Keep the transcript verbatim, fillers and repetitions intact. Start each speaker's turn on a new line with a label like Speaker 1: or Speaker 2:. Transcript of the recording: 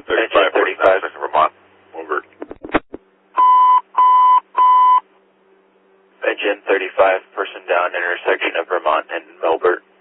Speaker 1: thirty-five,
Speaker 2: thirty-five.
Speaker 1: Vermont. Over.
Speaker 2: Engine thirty-five, person down, intersection of Vermont and Melbourne.